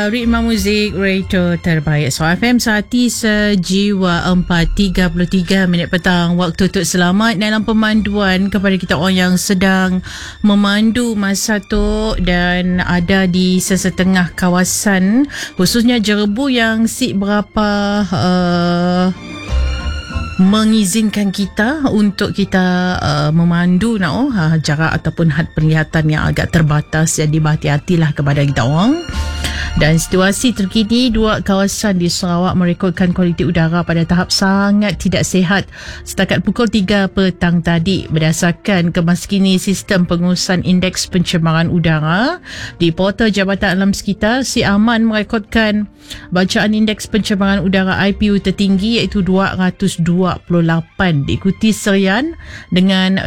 Ritma Muzik Radio Terbaik FM Sehati Sejiwa 4.33 minit petang. Waktu untuk selamat dalam pemanduan kepada kita orang yang sedang memandu masa tu dan ada di sesetengah kawasan, khususnya Jerebu yang si berapa mengizinkan kita untuk kita memandu jarak ataupun had penglihatan yang agak terbatas. Jadi berhati-hatilah kepada kita orang. Dan situasi terkini, dua kawasan di Sarawak merekodkan kualiti udara pada tahap sangat tidak sihat setakat pukul 3 petang tadi. Berdasarkan kemaskini sistem pengurusan indeks pencemaran udara di portal Jabatan Alam Sekitar, Si Aman merekodkan bacaan indeks pencemaran udara IPU tertinggi iaitu 228, diikuti Serian dengan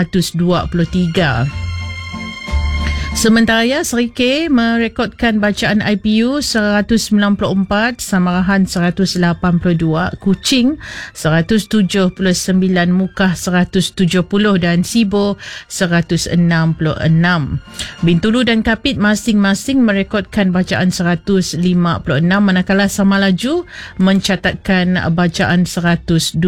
223. Sementara Serikay merekodkan bacaan IPU 194, Samarahan 182, Kuching 179, Mukah 170 dan Sibo 166. Bintulu dan Kapit masing-masing merekodkan bacaan 156, manakala Samalaju mencatatkan bacaan 129.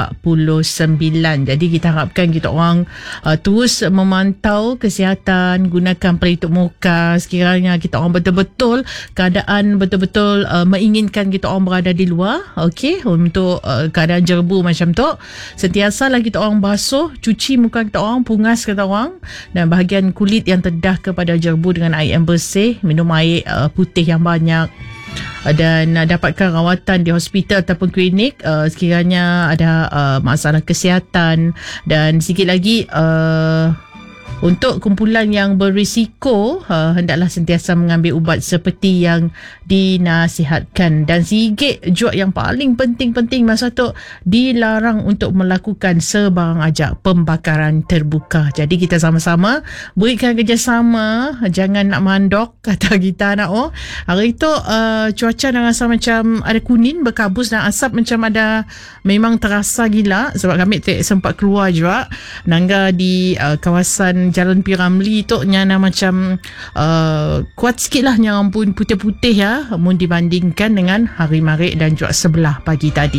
Jadi kita harapkan kita orang terus memantau kesihatan, gunakan pelitup muka sekiranya kita orang betul-betul keadaan betul-betul menginginkan kita orang berada di luar, okey, untuk keadaan Jerebu macam tu. Sentiasalah kita orang basuh, cuci muka kita orang, pungas kita orang, dan bahagian kulit yang terdedah kepada Jerebu dengan air yang bersih, minum air putih yang banyak dan dapatkan rawatan di hospital ataupun klinik sekiranya ada masalah kesihatan. Dan sikit lagi untuk kumpulan yang berisiko, hendaklah sentiasa mengambil ubat seperti yang dinasihatkan. Dan sikit juga yang paling penting masa tu, dilarang untuk melakukan sebarang ajak pembakaran terbuka. Jadi kita sama-sama berikan kerjasama, jangan nak mandok kata kita nak. Hari tu cuaca dah rasa macam ada kuning, berkabus dan asap macam ada, memang terasa gila sebab kami sempat keluar juga nangga di kawasan Jalan Piramli tu nyana macam kuat sikit lah yang pun putih-putih ya, mun dibandingkan dengan hari Marik dan juga sebelah pagi tadi.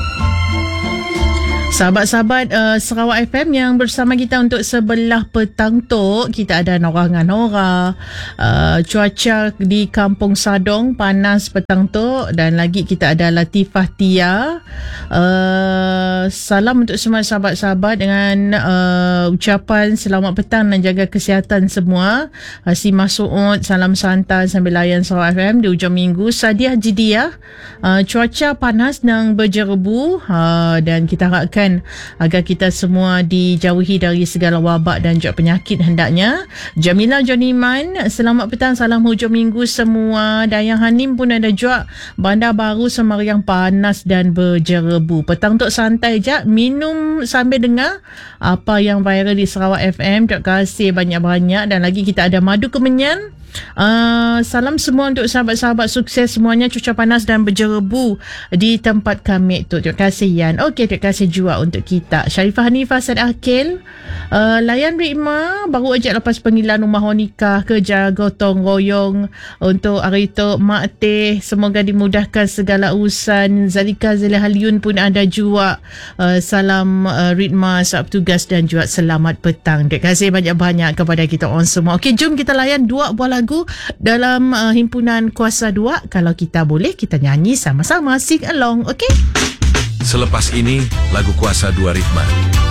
Sahabat-sahabat Sarawak FM yang bersama kita untuk sebelah petang tu, kita ada Nora dengan Nora. Cuaca di Kampung Sadong panas petang tu, dan lagi kita ada Latifah Tia. Salam untuk semua sahabat-sahabat dengan ucapan selamat petang dan jaga kesihatan semua. Si Masuud, salam santai sambil layan Sarawak FM di hujung minggu. Sadiah Jidiah, cuaca panas dan berjerebu, dan kita harapkan agar kita semua dijauhi dari segala wabak dan juga penyakit hendaknya. Jamila Joniman, selamat petang, salam hujung minggu semua. Dayang Hanim pun ada juga Bandar Baru Semariang panas dan berjerebu. Petang tu santai je, minum sambil dengar apa yang viral di Sarawak FM. Terima kasih banyak-banyak. Dan lagi kita ada Madu Kemenyan. Salam semua untuk sahabat-sahabat, sukses semuanya, cuaca panas dan berjerebu di tempat kami tu. Terima kasih Yan. Okey, terima kasih juga untuk kita Syarifah Hanifah Said Akil. Layan Ritma baru ajak lepas panggilan rumah nikah kerja gotong royong untuk hari tu. Mak Teh, semoga dimudahkan segala urusan. Zalika Zalihaliun pun ada juga. Salam Ritma, sahabat tugas dan juga selamat petang. Terima kasih banyak-banyak kepada kita orang semua. Okey, jom kita layan dua buah lagu dalam himpunan Kuasa 2. Kalau kita boleh, kita nyanyi sama-sama, sing along, okey? Selepas ini, lagu Kuasa 2 Ritma.